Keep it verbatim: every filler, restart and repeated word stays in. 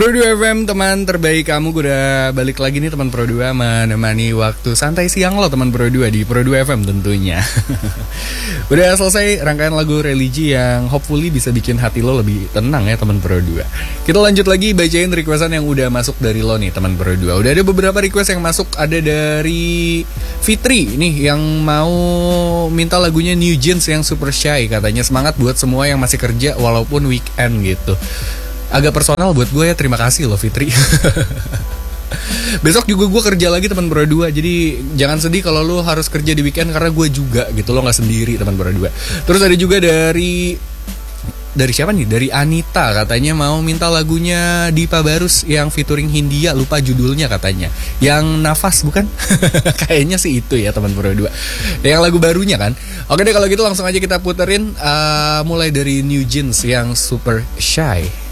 Pro dua F M, teman terbaik kamu. Gue udah balik lagi nih teman Pro dua, menemani waktu santai siang lo teman Pro dua di Pro dua F M tentunya. Udah selesai rangkaian lagu religi yang hopefully bisa bikin hati lo lebih tenang ya teman Pro dua. Kita lanjut lagi bacain requestan yang udah masuk dari lo nih teman Pro dua. Udah ada beberapa request yang masuk. Ada dari Fitri nih yang mau minta lagunya New Jeans yang Super Shy. Katanya semangat buat semua yang masih kerja walaupun weekend gitu. Agak personal buat gue ya, terima kasih loh Fitri. Besok juga gue kerja lagi teman Pro dua. Jadi jangan sedih kalau lo harus kerja di weekend, karena gue juga gitu, lo gak sendiri teman Pro dua. Terus ada juga dari Dari siapa nih? Dari Anita, katanya mau minta lagunya Dipa Barus yang featuring Hindia, lupa judulnya katanya. Yang Nafas bukan? Kayaknya sih itu ya teman Pro dua. Yang lagu barunya kan. Oke deh kalau gitu langsung aja kita puterin uh, mulai dari New Jeans yang Super Shy.